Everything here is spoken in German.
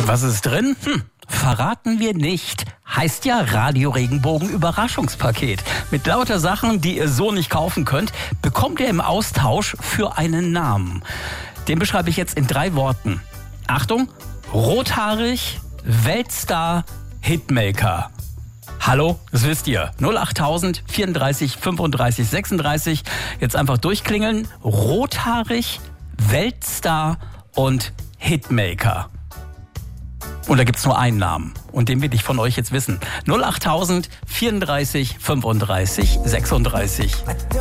Was ist drin? Verraten wir nicht. Heißt ja Radio Regenbogen Überraschungspaket. Mit lauter Sachen, die ihr so nicht kaufen könnt, bekommt ihr im Austausch für einen Namen. Den beschreibe ich jetzt in 3 Worten. Achtung, rothaarig, Weltstar, Hitmaker. Hallo, das wisst ihr. 08000 34 35 36. Jetzt einfach durchklingeln. Rothaarig, Weltstar und Hitmaker. Und da gibt's nur einen Namen. Und den will ich von euch jetzt wissen. 08000 34 35 36.